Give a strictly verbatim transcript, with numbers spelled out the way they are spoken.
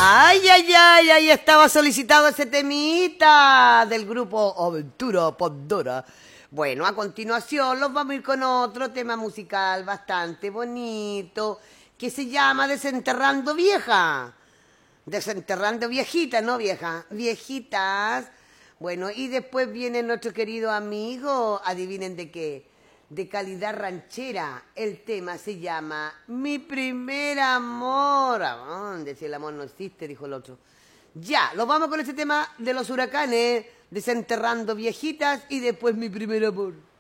Ay, ay, ay, ahí estaba solicitado ese temita del grupo Aventura Pandora. Bueno, a continuación los vamos a ir con otro tema musical bastante bonito que se llama Desenterrando Vieja. Desenterrando viejitas, no vieja, viejitas. Bueno, y después viene nuestro querido amigo, adivinen de qué, de calidad ranchera. El tema se llama Mi Primer Amor. ¿A dónde? Si el amor no existe, dijo el otro. Ya, los vamos con este tema de los huracanes, Desenterrando Viejitas y después Mi Primer Amor.